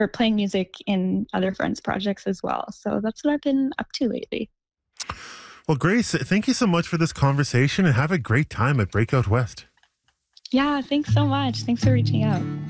or playing music in other friends' projects as well. So that's what I've been up to lately. Well, Grace, thank you so much for this conversation and have a great time at Breakout West. Yeah, thanks so much. Thanks for reaching out.